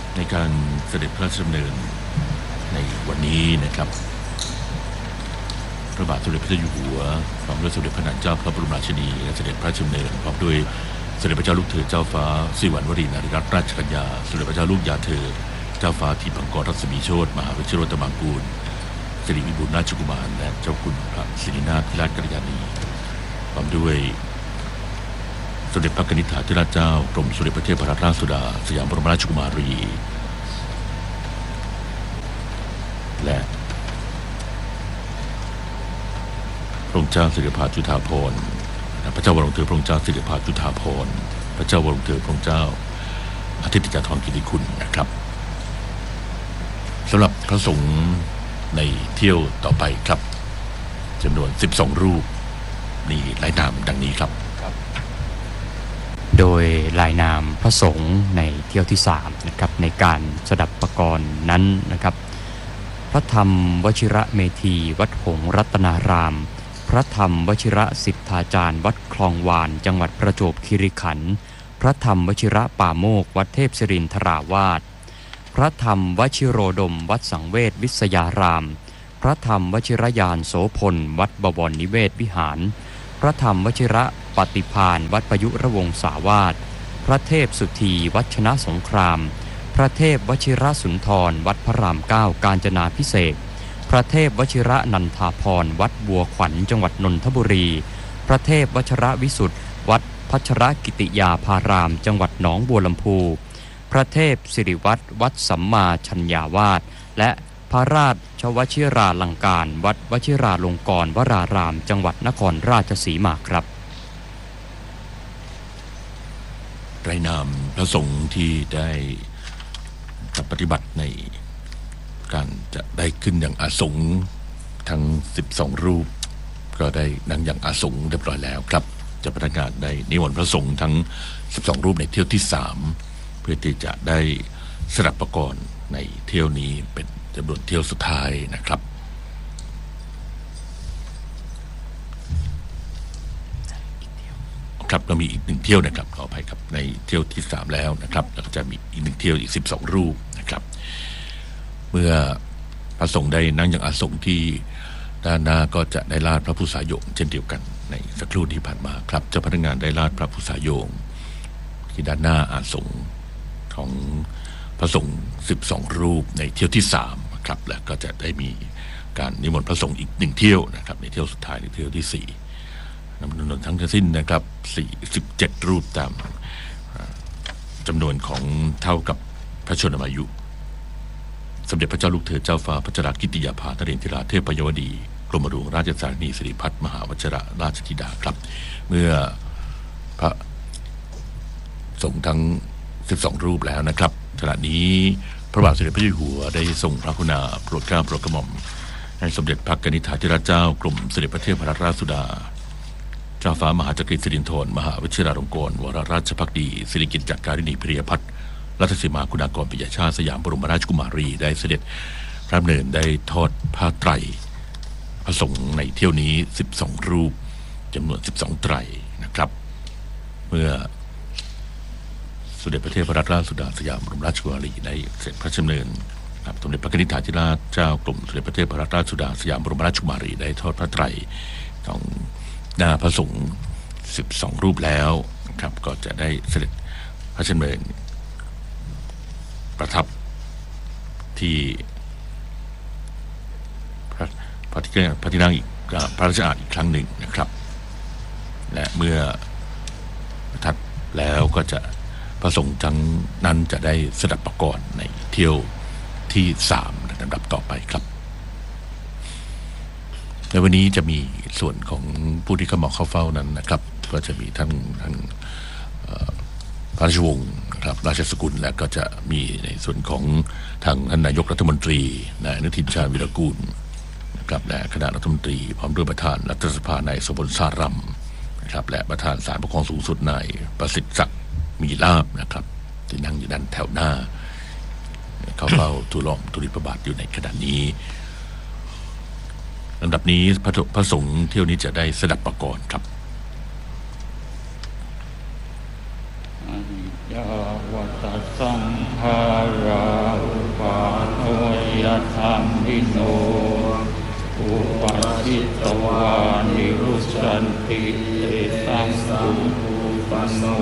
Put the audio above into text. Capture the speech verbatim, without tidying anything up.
ในการเสด็จพระราชดำเนินในวันนี้นะครับพระบาทสมเด็จพระเจ้าอยู่หัวพร้อมด้วยสมเด็จพระนางเจ้าพระบรมราชินีและเสด็จพระราชดำเนินพร้อมด้วยสมเด็จพระเจ้าลูกเธอเจ้าฟ้าสิริวัณวรีนารีรัตนราชกัญญาสมเด็จพระเจ้าลูกยาเธอเจ้าฟ้าทิพย์อังกรรัศมีโชติมหาวิชิโรตมังกูลสิริวิบูลย์ราชกุมารและเจ้าคุณพระสิรินาถพิราชกัลยาณีพร้อมด้วยสมเด็จพระกนิษฐาธิราชเจ้ากรมสมเด็จพระเทพรัตนราชสุดาสยามบรมราชกุมารีและพระองค์เจ้าสิริภาจุฑาภรณ์พระเจ้าวรวงศ์เธอพระองค์เจ้าสิริภาจุฑาภรณ์พระเจ้าวรวงศ์เธอพระองค์เจ้าอาทิตย์จันทร์กิติคุณนะครับสำหรับพระสงฆ์ในเที่ยวต่อไปครับจำนวนสิบสองรูปนี่รายนามดังนี้ครับโดยรายนามพระสงฆ์ในเที่ยวที่สามนะครับในการสดับประกรณ์นั้นนะครับพระธรรมวชิระเมธีวัดหงส์รัตนารามพระธรรมวชิระสิทธาจารย์วัดคลองวานจังหวัดประจวบคีรีขันธ์พระธรรมวชิระป่าโมกวัดเทพศิรินทราวาสพระธรรมวชิโรดมวัดสังเวชวิทยารามพระธรรมวชิรยานโสพลวัดบวรนิเวศวิหารพระธรรมวชิระปฏิภาณวัดประยุรวงศาวาสพระเทพสุธีวัดชนะสงครามพระเทพวชิรสุนทรวัดพระรามเก้ากาญจนาภิเษกพระเทพวชิระนันทาภรณ์วัดบัวขวัญจังหวัดนนทบุรีพระเทพวชิระวิสุทธิ์วัดพัชรกิติยาภารามจังหวัดหนองบัวลำพูพระเทพสิริวัตรวัดสัมมาชัญญาวาสและพระราชวชิราลังการวัดวชิราลงกรณ์วรารามจังหวัดนครราชสีมาครับรายนามพระสงฆ์ที่ได้ปฏิบัติในการจะได้ขึ้นอย่างอาสงฆ์ทั้งสิบสองรูปก็ได้นั่งอย่างอาสงฆ์เรียบร้อยแล้วครับจะประกาศได้นิมนต์พระสงฆ์ทั้งสิบสองรูปในเที่ยวที่สามเพื่อที่จะได้สดับประกรณ์ในเที่ยวนี้เป็นจำนวนเที่ยวสุดท้ายนะครับครับเรามีอีกหนึ่งเที่ยวนะครับขออภัยครับในเที่ยวที่สามแล้วนะครับแล้วก็จะมีอีกหนึ่งเที่ยวอีกสิบสองรูปนะครับเมื่อพระสงฆ์ได้นั่งอย่างอาสงฆ์ที่ด้านหน้าก็จะได้ลาดพระพุทธาโยงเช่นเดียวกันในสักครู่ที่ผ่านมาครับเจ้าพนักงานได้ลาดพระพุทธาโยงที่ด้านหน้าอาสงฆ์ของพระสงฆ์สิบสองรูปในเที่ยวที่สามครับและก็จะได้มีการนิมนต์พระสงฆ์อีกหนึ่งเที่ยวนะครับในเที่ยวสุดท้ายในเที่ยวที่สี่จำนวนทั้งสิ้นนะครับสี่สิบเจ็ดรูปตามจำนวนของเท่ากับพระชนมายุสมเด็จพระเจ้าลูกเธอเจ้าฟ้าพัชรกิติยาภานเรนทิราเทพยวดีกรมหลวงราชสานีสิริพัฒน์มหาวชิระราชธิดาครับเมื่อพระสงฆ์ทั้งสิบสองรูปแล้วนะครับขณะนี้พระบาทสมเด็จพระเจ้าอยู่หัวได้ทรงพระกรุณาโปรดเกล้าโปรดกระหม่อมให้สมเด็จพระกนิษฐาธิราชเจ้ากรมสมเด็จพระเทพรัตนราชสุดาเจ้าฟ้ามหาจักรีสิรินธรมหาวิชิราลงกรณ์วรราชภักดีสิริกิติ์จักการิณีพิริยพัฒน์รัตนสีมาคุณากรปิยชาติสยามบรมราชกุมารีได้เสด็จพระดำเนินได้ทอดผ้าไตรพระสงฆ์ในเที่ยวนี้สิบสองรูปจำนวนสิบสองไตรนะครับเมื่อสมเด็จพระเทพรัตนราชสุดาสยามบรมราชกุมารีได้เสด็จพระดำเนินสมเด็จพระกนิษฐาธิราชเจ้ากรมสมเด็จพระเทพรัตนราชสุดาสยามบรมราชกุมารีได้ทอดผ้าไตรของหน้าพระสงฆ์สิบสองรูปแล้วครับก็จะได้เสด็จพระดำเนินประทับที่พระพระที่พระที่นั่งอีกพระราชอาณาอีกครั้งหนึ่งนะครับและเมื่อประทับแล้วก็จะพระสงฆ์ทั้งนั้นจะได้สดับประกรณ์ในเที่ยวที่สามในลำดับต่อไปครับในวันนี้จะมีส่วนของผู้ที่เข้ามาเข้าเฝ้านั้นนะครับก็จะมีทั้งทั้งพระราชวงศ์นะครับราชสกุลและก็จะมีในส่วนของทางท่านนายกรัฐมนตรีนายอนุทินชาญวิรากูลนะครับและคณะรัฐมนตรีพร้อมด้วยประธานรัฐสภานายสมบูรณ์สารัมนะครับและประธานศาลปกครองสูงสุดนายประสิทธิ์ศักดิ์มีลาภนะครับที่นั่งอยู่ด้านแถวหน้าเข้าเฝ้าทูลละอองธุลีพระบาทอยู่ในขณะนี้ลำดับนี้พระพระสงฆ์เที่ยวนี้จะได้สดับประกรณ์ครับยาวตสังฆาราอุปาโนยธรรมิโนอุปัชชิตวานิรุสันติเตสังสุปโน